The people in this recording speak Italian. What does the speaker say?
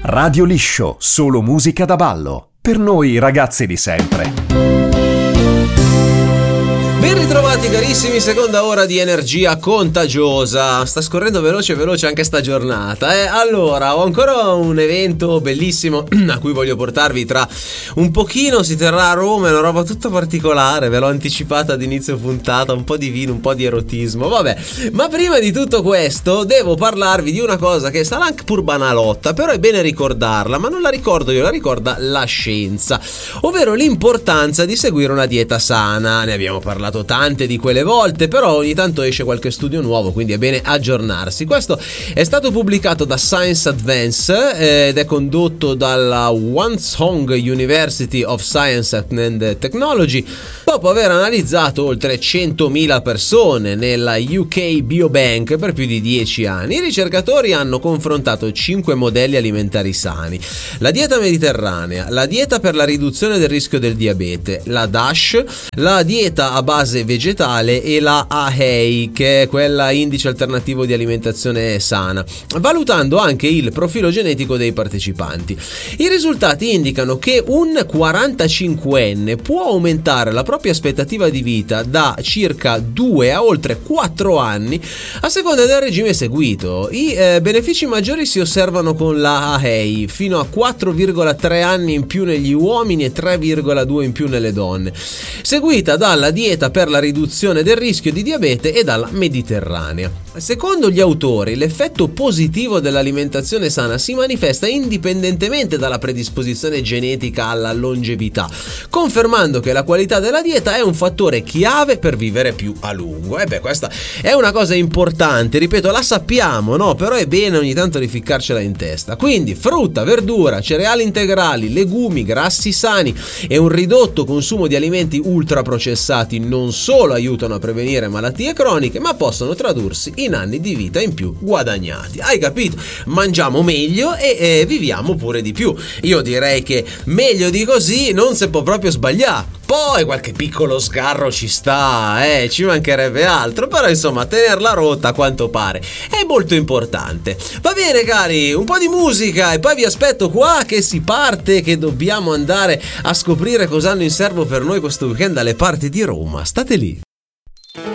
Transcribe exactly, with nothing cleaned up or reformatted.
Radio Liscio, solo musica da ballo. Per noi ragazzi di sempre. Ben ritrovati carissimi, seconda ora di energia contagiosa. Sta scorrendo veloce veloce anche sta giornata, eh? Allora, ho ancora un evento bellissimo a cui voglio portarvi tra un pochino. Si terrà a Roma, è una roba tutta particolare, ve l'ho anticipata ad inizio puntata, un po' di vino, un po' di erotismo, vabbè. Ma prima di tutto questo devo parlarvi di una cosa che sarà anche pur banalotta, però è bene ricordarla, ma non la ricordo io, la ricorda la scienza, ovvero l'importanza di seguire una dieta sana. Ne abbiamo parlato tante di quelle volte, però ogni tanto esce qualche studio nuovo, quindi è bene aggiornarsi. Questo è stato pubblicato da Science Advance eh, ed è condotto dalla Hwasong University of Science and Technology, dopo aver analizzato oltre centomila persone nella U K Biobank per più di dieci anni. I ricercatori hanno confrontato cinque modelli alimentari sani: la dieta mediterranea, la dieta per la riduzione del rischio del diabete, la DASH, la dieta a base vegetale e la A H E I, che è quella indice alternativo di alimentazione sana, valutando anche il profilo genetico dei partecipanti. I risultati indicano che un quarantacinquenne può aumentare la propria aspettativa di vita da circa due a oltre quattro anni a seconda del regime seguito. I eh, benefici maggiori si osservano con la A H E I, fino a quattro virgola tre anni in più negli uomini e tre virgola due in più nelle donne, seguita dalla dieta per la riduzione del rischio di diabete e dalla mediterranea. Secondo gli autori, l'effetto positivo dell'alimentazione sana si manifesta indipendentemente dalla predisposizione genetica alla longevità, confermando che la qualità della dieta è un fattore chiave per vivere più a lungo. E beh, questa è una cosa importante, ripeto, la sappiamo, no? Però è bene ogni tanto rificcarcela in testa. Quindi frutta, verdura, cereali integrali, legumi, grassi sani e un ridotto consumo di alimenti ultraprocessati non solo aiutano a prevenire malattie croniche, ma possono tradursi in anni di vita in più guadagnati. Hai capito? Mangiamo meglio e, e viviamo pure di più. Io direi che meglio di così non si può proprio sbagliare. Poi qualche piccolo sgarro ci sta, eh, ci mancherebbe altro, però insomma tenerla rotta a quanto pare è molto importante. Va bene cari, un po' di musica e poi vi aspetto qua che si parte, che dobbiamo andare a scoprire cosa hanno in serbo per noi questo weekend dalle parti di Roma. State lì.